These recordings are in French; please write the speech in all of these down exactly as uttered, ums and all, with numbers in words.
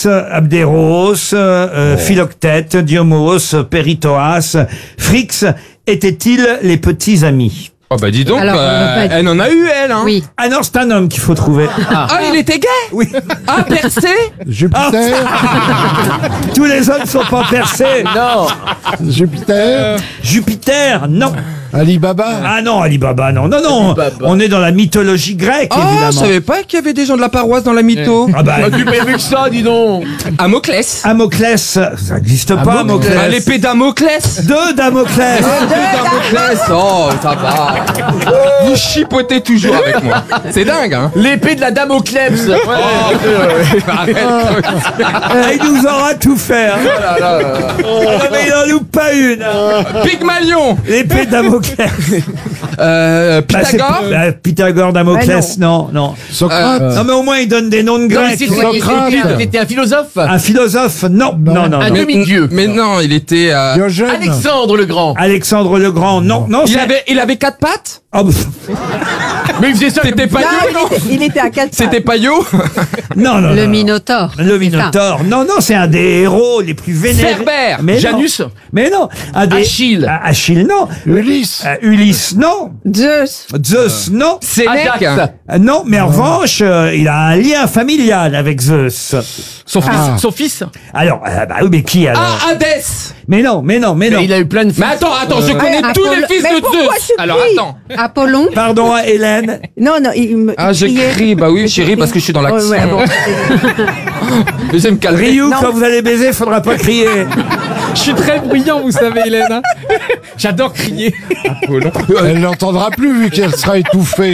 Abderos, euh, oh. Philoctète, Diomos, Péritoas, Phrix étaient-ils les petits amis? Oh bah dis donc, Alors, euh, elle en a eu elle hein. Oui. Ah non, c'est un homme qu'il faut trouver. Ah, ah il était gay. Oui. Ah percé. Jupiter. Ah. Tous les hommes sont pas percés. Non. Jupiter. Jupiter, non. Alibaba. Ah non, Alibaba, non, non, non. On est dans la mythologie grecque, Ah, évidemment. je savais pas qu'il y avait des gens de la paroisse dans la mytho. Ah bah, Tu peux vu que ça, dis donc. Amoclès. Amoclès, ça n'existe pas, Amoclès. Ah, l'épée d'Amoclès. De Damoclès. D'Amoclès. Oh, ça va. Vous chipotez toujours avec moi. C'est dingue, hein. L'épée de la dame au Klebs. Ouais. Arrête. Ah, il nous aura tout fait. Hein. Ah, mais il en loupe pas une. Hein. Pygmalion. L'épée de Damoclès. Euh, Bah, c'est- Pythagore. bah, Pythagore, Damoclès, non, non. Socrate. Non, mais au moins, il donne des noms de Non, mais Grecs. c'est Socrate. c'était un philosophe. Un philosophe, non, non, non. Un non. demi-dieu. Mais non, il était. euh, Diogène. Alexandre le Grand. Alexandre le Grand, non, non. Il c'est- avait, il avait quatre pattes. Oh, bah, Mais il faisait ça. C'était pas Non, Yo, non. il, était, il était à quatre C'était pas Yo. non, non. Le non. Minotaure. Le Minotaure. Non, non, c'est un des héros les plus vénérés. Cerbère. Mais non. Janus. Mais non. Un des... Achille. Ah, Achille, non. Ulysse. Euh, Ulysse, non. Zeus. Zeus, non. Sénèque. Ajax. Euh, non, mais en revanche, euh, il a un lien familial avec Zeus. Son fils. Ah. Son fils. Alors, euh, bah oui, mais qui alors? Ah, Hadès. Mais non, mais non, mais non. Mais il a eu plein de fils. Mais attends, attends, je connais Ouais, tous Apollo- les fils Mais de pourquoi Zeus. tu Alors cries attends. Apollon. Pardon, hein, Hélène. Non, non, il me. Ah, j'ai il criait. crié. Bah oui, chérie, parce que je suis dans l'action. Ouais, ouais, bon. Mais j'aime calmer. Ryu, Non. quand vous allez baiser, faudra pas crier. Je suis très bruyant, vous savez, Hélène. hein. J'adore crier. Elle l'entendra plus vu qu'elle sera étouffée.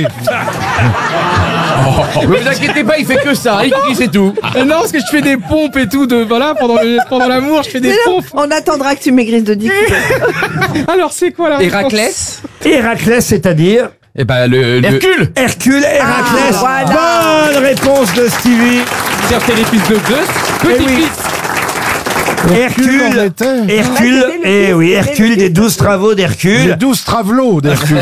Ne vous inquiétez pas, il fait que ça. Il crie, c'est tout. Non, parce que je fais des pompes et tout, de, voilà, pendant, le- pendant l'amour, je fais des Mais non, pompes. on attendra que tu maigrisses de dix kilos. Alors, c'est quoi la réponse? Héraclès. Héraclès, c'est-à-dire Eh ben le. le- Hercule. Hercule, Héraclès. Ah, voilà. Bonne réponse de Stevie. C'était les fils de Zeus. Eh Petit oui. fils. Hercule, en était. Hercule, Ouais, c'était le eh fils, oui, c'était Hercule le des fils. douze travaux Les d'Hercule. douze travelots d'Hercule.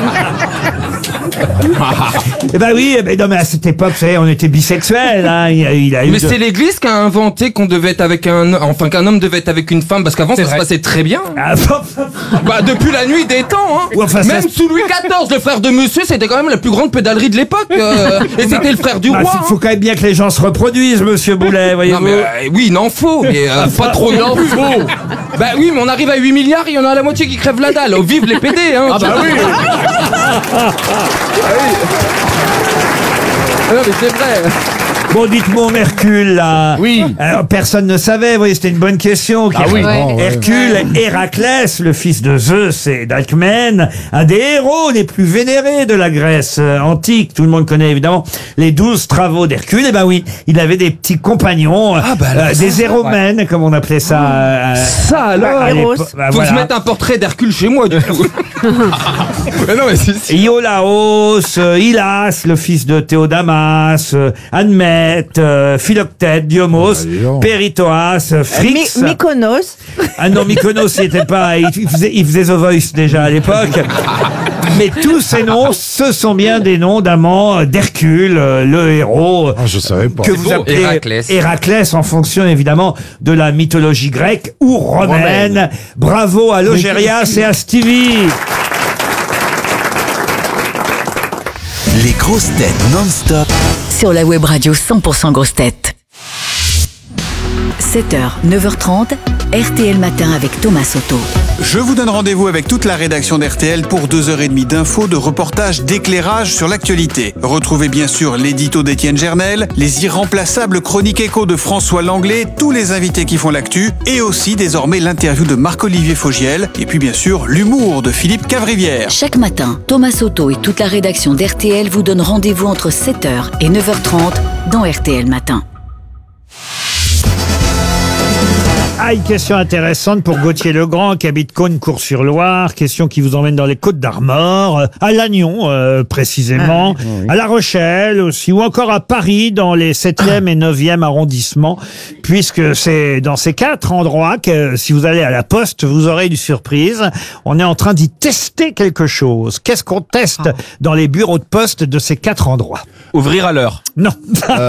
Eh ben oui, eh ben non mais à cette époque, vous savez, on était bisexuels. Hein. Il, a, il a eu Mais de- c'est l'Église qui a inventé qu'on devait être avec un, enfin qu'un homme devait être avec une femme, parce qu'avant ça se passait très bien. Ah, bon, Bah depuis la nuit des temps, hein. ou enfin, ça Même se- sous Louis quatorze, le frère de Monsieur, c'était quand même la plus grande pédalerie de l'époque. euh, et c'était le frère du bah, roi. il faut quand même bien que les gens se reproduisent, Monsieur Boulet, hein. voyez-vous. Non mais euh, oui, il en faut, mais euh, pas trop non plus. Bah oui, mais on arrive à huit milliards, il y en a la moitié qui crèvent la dalle. Oh, vive les P D, hein. Ah bah oui. Ah non mais c'est vrai. Bon, dites-moi, Hercule, là. Oui. Alors, personne ne savait, vous voyez, c'était une bonne question. Ah oui. Ouais. Hercule, Héraclès, le fils de Zeus et d'Alcmène, un des héros les plus vénérés de la Grèce euh, antique. Tout le monde connaît évidemment les douze travaux d'Hercule. Et ben oui, il avait des petits compagnons, euh, Ah bah alors euh, ça, des héromènes, comme on appelait ça. euh, Ça alors. à Héros. l'époque. Bah, Faut voilà. se mettre un portrait d'Hercule chez moi du coup. Mais non mais si, si. Iolaos, euh, Hylas, le fils de Théodamas, euh, Admète, euh, Philoctète, Diomos, Ah, dis donc. Péritoas, euh, Phrix. My- Mykonos. Ah non, Mykonos, il était pas, il il faisait, il faisait The Voice déjà à l'époque. Mais tous ces noms, ce sont bien des noms d'amants d'Hercule, euh, le héros euh, Ah, je savais pas. que vous beau. appelez Héraclès. Héraclès en fonction évidemment de la mythologie grecque ou romaine. Bravo à Logérias et à Stevie. Les grosses têtes non-stop. Sur la web radio cent pour cent grosses têtes. sept heures, neuf heures trente, R T L Matin avec Thomas Soto. Je vous donne rendez-vous avec toute la rédaction d'R T L pour deux heures trente d'infos, de reportages, d'éclairage sur l'actualité. Retrouvez bien sûr l'édito d'Étienne Gernel, les irremplaçables chroniques écho de François Langlais, tous les invités qui font l'actu, et aussi désormais l'interview de Marc-Olivier Fogiel, et puis bien sûr l'humour de Philippe Cavrivière. Chaque matin, Thomas Soto et toute la rédaction d'R T L vous donnent rendez-vous entre sept heures et neuf heures trente dans R T L Matin. Ah, une question intéressante pour Gauthier Legrand qui habite Cosne-Cours-sur-Loire. Question qui vous emmène dans les Côtes-d'Armor, euh, à Lannion euh, précisément, à La Rochelle aussi, ou encore à Paris dans les septième et neuvième arrondissements, puisque c'est dans ces quatre endroits que si vous allez à la poste, vous aurez une surprise. On est en train d'y tester quelque chose. Qu'est-ce qu'on teste dans les bureaux de poste de ces quatre endroits? Ouvrir à l'heure. Non.